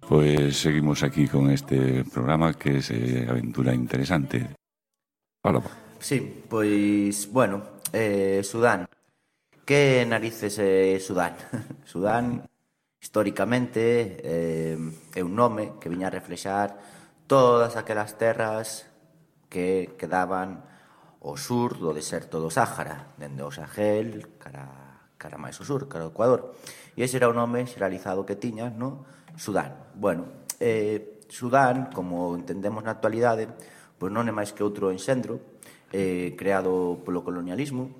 Pues seguimos aquí con este programa que es Aventura Interesante. Fala. Sí, pois, bueno, Sudán. Que narices é Sudán? Sudán, históricamente, é un nome que viña a reflexar todas aquelas terras que quedaban ao sur do deserto do Sáhara, dende o Sahel cara máis ao sur, cara ao Ecuador. E ese era o nome xeralizado que tiña, no? Sudán. Bueno, Sudán, como entendemos na actualidade, pois non é máis que outro enxendro creado polo colonialismo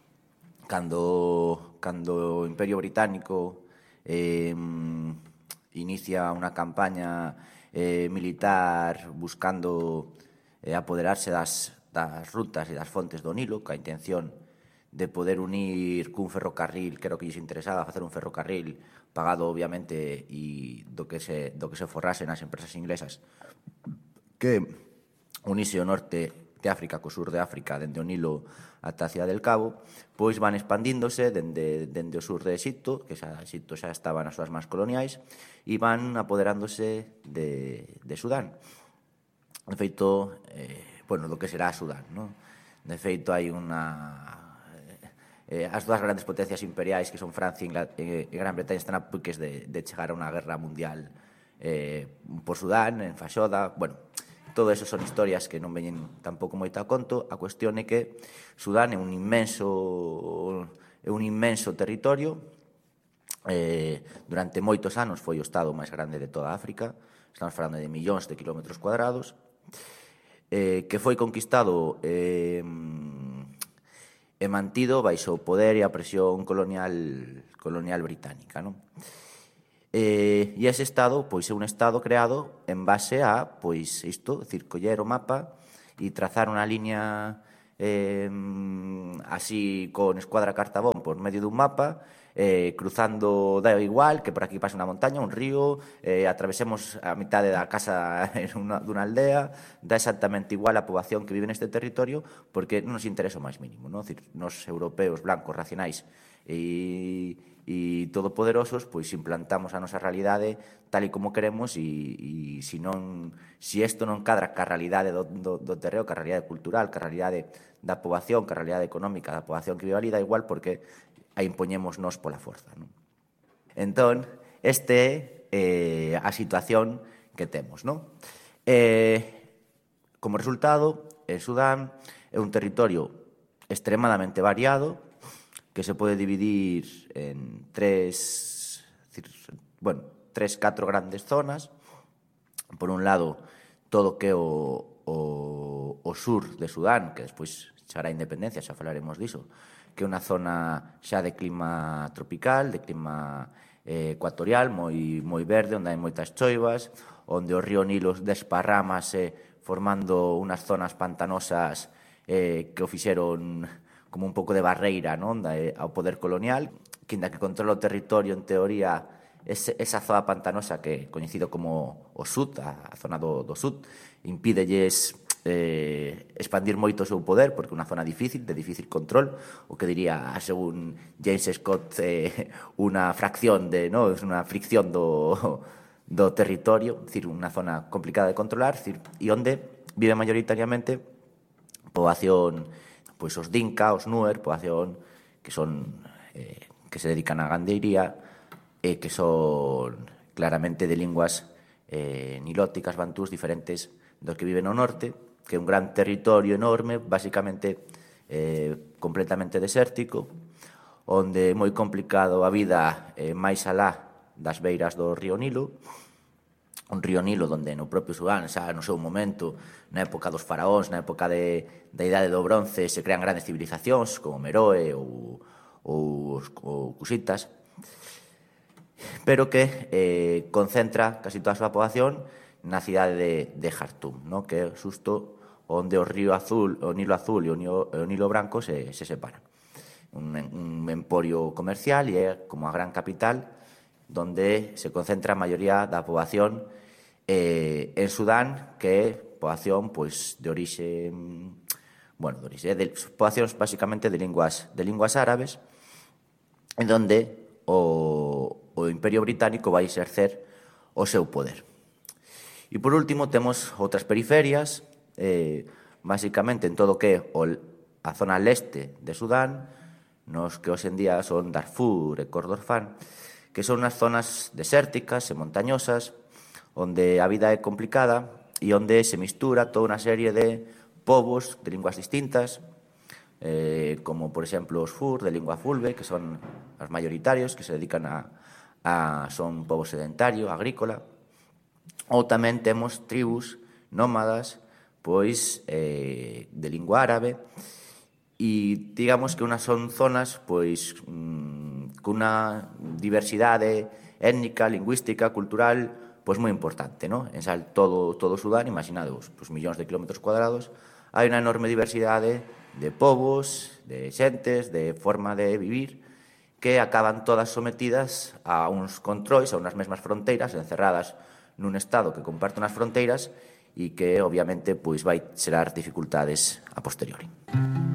cando o Imperio Británico inicia unha campaña militar buscando apoderarse das rutas e das fontes do Nilo, ca intención de poder unir cun ferrocarril, que era o que lles interesaba, facer un ferrocarril pagado obviamente e do que se forrase nas empresas inglesas que unise o norte de África co sur de África, dende o Nilo ata a Cidade del Cabo, pois van expandíndose dende o sur de Egipto, que Egipto xa estaba nas súas mans coloniais, e van apoderándose de Sudán. De feito, do que será Sudán, non? De feito, hai as dúas grandes potencias imperiais, que son Francia e Gran Bretaña, están a piques de chegar a unha guerra mundial por Sudán, en Fashoda, todo eso son historias que non veñen tampouco moito a conto. A cuestión é que Sudán é un inmenso territorio. Durante moitos anos foi o estado máis grande de toda África. Estamos falando de millóns de kilómetros cuadrados, que foi conquistado e mantido baixo o poder e a presión colonial británica, non? E ese estado, pois, é un estado creado en base a, pois, isto, decir, coller o mapa e trazar unha liña así con escuadra cartabón por medio dun mapa, cruzando, da igual, que por aquí pasa unha montaña, un río, atravesemos a mitade da casa dunha aldea, dá exactamente igual a poboación que vive neste territorio, porque non nos interesa o máis mínimo, non? Decir, nos europeos blancos racionais e todopoderosos, pois implantamos a nosa realidade tal e como queremos e se isto non cadra ca realidade do terreo, ca realidade cultural, ca realidade da poboación, ca realidade económica da poboación que vive ali, dá igual porque a impoñemos nós pola forza, non? Entón, este é a situación que temos, non? Como resultado, Sudán é un territorio extremadamente variado, que se pode dividir en tres, 4 grandes zonas. Por un lado, todo que é o sur de Sudán, que despois xa hará independencia, xa falaremos diso, que é unha zona xa de clima tropical, de clima ecuatorial, moi verde, onde hai moitas choivas, onde o río Nilo desparrámase formando unhas zonas pantanosas que o fixeron como un pouco de barreira, non, ao poder colonial, que inda que controla o territorio, en teoría, esa zona pantanosa que é coñecido como o sud, a zona do sud, impídelles expandir moito o seu poder, porque é unha zona difícil, de difícil control, o que diría, según James Scott, unha fricción do territorio, é dicir, unha zona complicada de controlar, e onde vive mayoritariamente poboación, pois os Dinka, os Nuer, poboación que se dedican á gandeiría e que son claramente de linguas nilóticas, bantús, diferentes dos que viven no norte, que é un gran territorio enorme, basicamente completamente desértico, onde é moi complicado a vida máis alá das beiras do río Nilo, un río Nilo onde no propio Sudán, xa no seu momento, na época dos faraóns, na época da Idade do Bronce, se crean grandes civilizacións como Meroe ou os Cusitas, pero que concentra casi toda a súa poboación na cidade de Jartum, no? Que é xusto onde o río azul, o Nilo azul e o Nilo branco se separan. Un emporio comercial e é como a gran capital donde se concentra a maioría da poboación en Sudán, que é poboación pois de orixe, poboacións basicamente de linguas árabes, en donde o Imperio Británico vai exercer o seu poder. E por último temos outras periferias, basicamente en todo o que é a zona leste de Sudán, nos que hoxe en día son Darfur e Kordofán, que son unhas zonas desérticas e montañosas, onde a vida é complicada e onde se mistura toda unha serie de povos de linguas distintas, como, por exemplo, os Fur, de lingua fulbe, que son os mayoritarios, que se dedican son povo sedentario, agrícola, ou tamén temos tribus nómadas, pois, de lingua árabe, e digamos que son zonas, pois, cunha diversidade étnica, lingüística, cultural, pois moi importante, non? En todo Sudán, imaginadevos, pois millóns de kilómetros cuadrados, hai unha enorme diversidade de povos, de xentes, de forma de vivir, que acaban todas sometidas a uns controis, a unhas mesmas fronteiras, encerradas nun estado que comparte unhas fronteiras e que, obviamente, pois vai xerar dificultades a posteriori.